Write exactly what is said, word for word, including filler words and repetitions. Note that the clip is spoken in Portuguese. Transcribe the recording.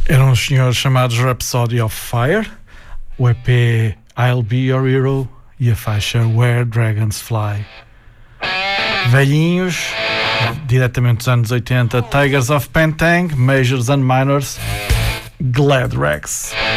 Eram os senhores chamados Rhapsody of Fire, o E P I'll Be Your Hero e a faixa Where Dragons Fly. Velhinhos, diretamente dos anos oitenta, Tigers of Pantang, Majors and Minors, Glad Rex.